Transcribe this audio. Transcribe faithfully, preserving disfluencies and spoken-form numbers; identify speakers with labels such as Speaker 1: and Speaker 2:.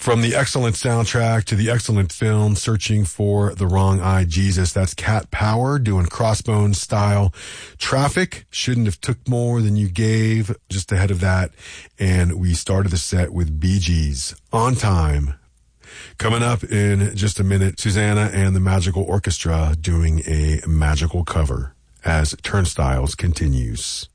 Speaker 1: From the excellent soundtrack to the excellent film, Searching for the Wrong-Eyed Jesus, that's Cat Power doing Crossbones style. Traffic, Shouldn't Have Took More Than You Gave, just ahead of that. And we started the set with Bee Gees, On Time. Coming up in just a minute, Susanna and the Magical Orchestra doing a magical cover as Turnstiles continues.